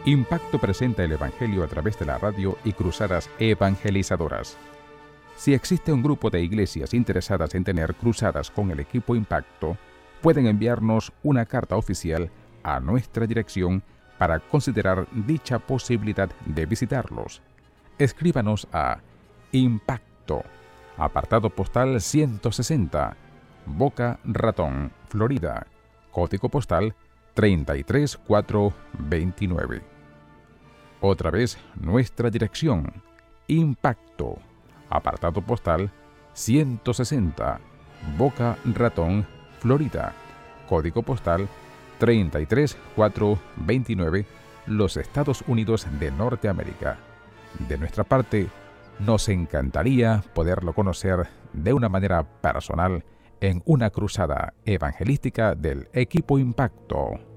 Impacto presenta el Evangelio a través de la radio y cruzadas evangelizadoras. Si existe un grupo de iglesias interesadas en tener cruzadas con el equipo Impacto, pueden enviarnos una carta oficial a nuestra dirección para considerar dicha posibilidad de visitarlos. Escríbanos a Impacto, apartado postal 160, Boca Ratón, Florida, código postal 33429. Otra vez nuestra dirección: Impacto, apartado postal 160, Boca Ratón, Florida, código postal 33429, los Estados Unidos de Norteamérica. De nuestra parte, nos encantaría poderlo conocer de una manera personal en una cruzada evangelística del equipo Impacto.